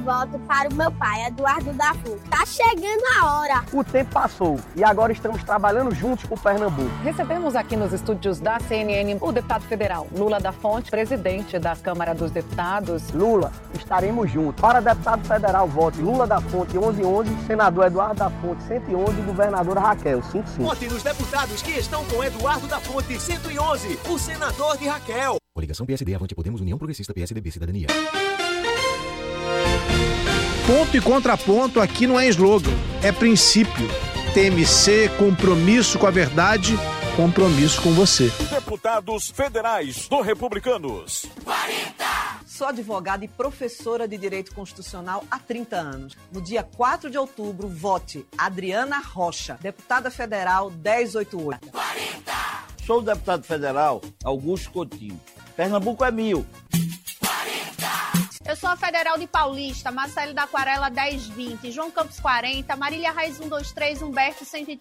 voto para o meu pai, Eduardo da Fonte. Tá chegando a hora. O tempo passou e agora estamos trabalhando juntos por Pernambuco. Recebemos aqui nos estúdios da CNN o deputado federal Lula da Fonte, presidente da Câmara dos Deputados. Lula, estaremos juntos. Para deputado federal, vote Lula da Fonte 1111, senador Eduardo da Fonte 111 e governadora Raquel 55. Vote nos deputados que estão com Eduardo da Fonte 111, o senador de Raquel. Coligação PSD, Avante Podemos, União Progressista, PSDB, Cidadania. Ponto e contraponto aqui não é slogan, é princípio. TMC, compromisso com a verdade, compromisso com você. Deputados federais do Republicanos. 40! Sou advogada e professora de Direito Constitucional há 30 anos. No dia 4 de outubro, vote Adriana Rocha, deputada federal 1088. 40! Sou o deputado federal Augusto Coutinho. Pernambuco é 1000. 40! Eu sou a federal de Paulista, Marcelo da Aquarela 1020, João Campos 40, Marília Raiz 123, Humberto 130.